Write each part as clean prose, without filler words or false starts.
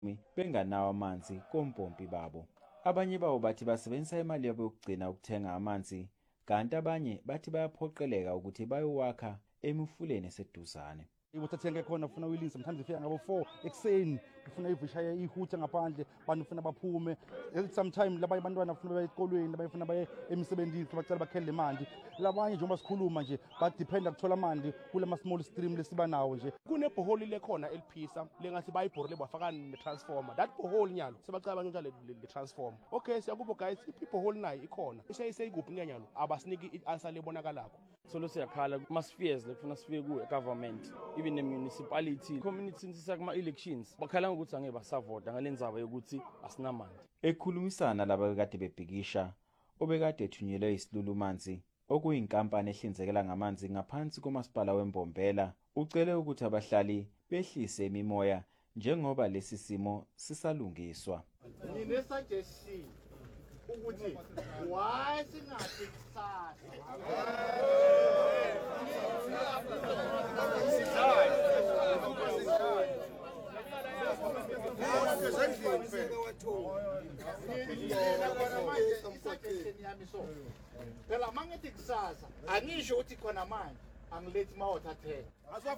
benganawo amanzi kompompi babo. Abanye babo bathi basebenzisa imali yabo yokugcina ukuthenga amanzi, kanti abanye bathi bayaphoqeleka ukuthi bayowakha emifuleni eseduzane. Uthathenga khona ufuna uyilisa sometimes ifika ngabo 4 ekseni ufuna ivishaya ihutha ngaphandle abantu ufuna baphume sometimes labanye abantwana ufuna baye esikolweni labanye ufuna baye emisebenzini bacela bakhele manje labanye njengoba sikhuluma nje badependa kuthola manje kulama small stream lesiba nawo nje kuneboholi lekhona eliphisa lengathi bayibhorile bafaka ne-transformer that boholi nyalo sebacela abantu le transformer okay siyakubo guys iboholi nayo ikhona iseyikuphi nyanyalo abasiniki i-answer lebonakalako solo siyakhala kuma-spheres lekufuna sifike kuwe-government even ne-municipality community sisakuma-elections bakhala ngokuthi angeke basavota ngale ndzaba yokuthi asinamandla. Ekhulumisana laba bekade bebhikisha obekade ethunyelwe isilulumanzi okuyinkampani ehlinzekela ngamanzi ngaphansi komasipala weMbombela ucele ukuthi abahlali behlise imimoya njengoba lesi simo sisalungiswa. Ngine suggestion ukuthi why singathi kusasa phela mangithi kusasa angisho ukuthi khona manje angilethi mawotha 10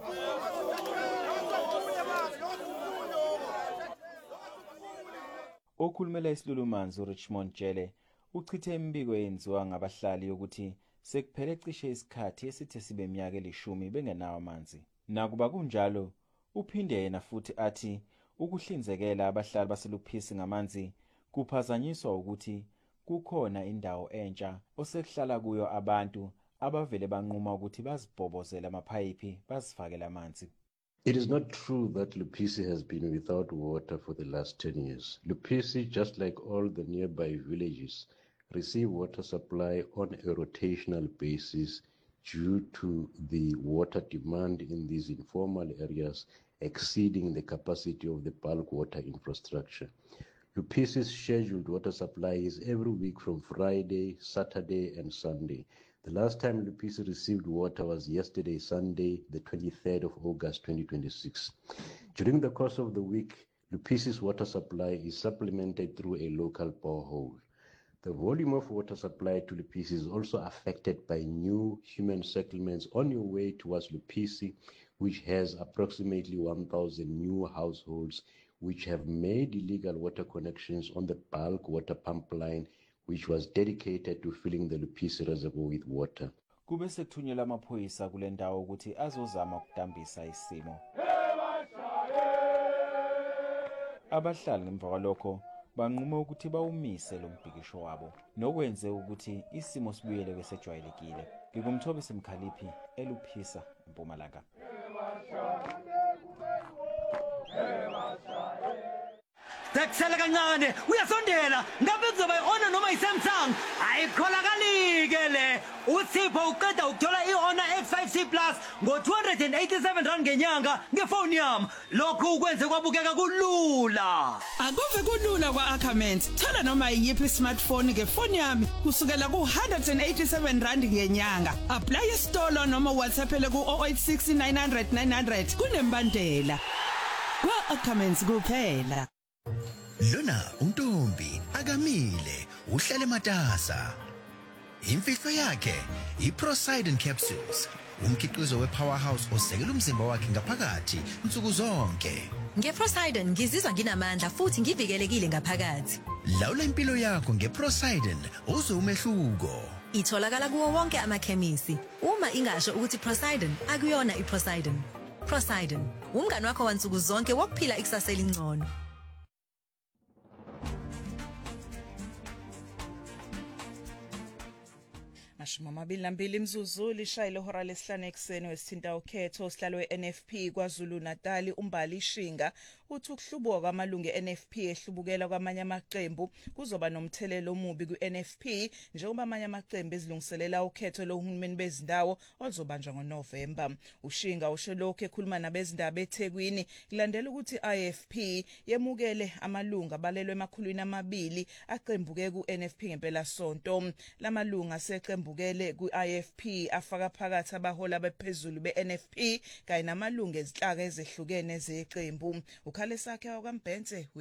Okhulumela isilulumanzi uRichmond Jele uchithe imibiko eyenziwa ngabahlali ukuthi sekuphele cishe isikhathi esithe sibe iminyaka 10 bengenawo amanzi. Nakuba kunjalo uphinde yena futhi athi ukuhlinzekela abahlali baseluphisi ngamanzi kuphazanyiswa ukuthi kukhona indawo entsha osekuhlala kuyo abantu abavele banquma ukuthi bazibhobozela amaphayiphi bazifakela amanzi. It is not true that Lupisi has been without water for the last 10 years. Lupisi, just like all the nearby villages, receive water supply on a rotational basis due to the water demand in these informal areas exceeding the capacity of the bulk water infrastructure. Lupisi's scheduled water supply is every week from Friday, Saturday, and Sunday. The last time Lupisi received water was yesterday, Sunday, the 23rd of August, 2026. During the course of the week, Lupisi's water supply is supplemented through a local borehole. The volume of water supply to Lupisi is also affected by new human settlements on your way towards Lupisi, which has approximately 1,000 new households which have made illegal water connections on the bulk water pump line which was dedicated to filling the Lupisi reservoir with water. Kube sekuthunyelwa amaphoyisa kule ndawo ukuthi azozama ukudambisa isimo. Abahlali ngemva kwalokho banquma ukuthi bawumise lo mbhikisho wabo nokwenze ukuthi isimo sibuyele kwesejwayelekile. Ngikumthobisa Mkhaliphi eLuphisa eMpumalanga. Takusela kancane uyasondela ngabe kuzoba iona noma iSamsung ayikholakali-ke le uSipho uqeda ukuthola iHonor X5C Plus ngo287 rand ngenyanga ngefoni yami lokhu ukwenze kwabukeka kulula akuve kulula kwa-Ackermans thola noma yiphi smartphone ngefoni yami kusukela ku187 rand ngenyanga apply isitolo noma WhatsAppele ku-086 900 900 kunembandela kwa-Ackermans kuphela. Lona untombi akamile uhlele matasa. Imfihlo yakhe iProsidon capsules. Umkhiqizo wePowerhouse osekela umzimba wakhe ngaphakathi insuku zonke. NgeProsidon ngizizwa nginamandla futhi ngivikelekile ngaphakathi. Lawula impilo yakho ngeProsidon uzwe umehluko. Itholakala kuwo wonke amakhemisi. Uma ingasho ukuthi Prosidon akuyona iProsidon. Prosidon, umngane wakho wansuku zonke wokuphila ikusasa elingcono. 22 imzuzu lishayile ihora lesihlanu ekseni wesithinta ukhetho osihlalo we-NFP kwaZulu Natal uMbali Shinga uthi ukuhlubuka kwamalungu e-NFP ehlubukela kwamanye amaqembu kuzoba nomthelelo omubi ku-NFP njengoba amanye amaqembu ezilungiselela ukhetho lohulumeni bezindawo oluzobanjwa ngoNovemba. Ushinga usho lokho ekhuluma nabezindaba eThekwini kulandela ukuthi IFP yemukele amalungu abalelwe emakhulwini amabili aqembuke ku-NFP ngempela sonto. Lamalungu aseqembukele ku-IFP afaka phakathi abahola bephezulu be-NFP kanye namalungu ezinhlaka ezehlukene zeqembu. ukhale sakhe kwaMbhense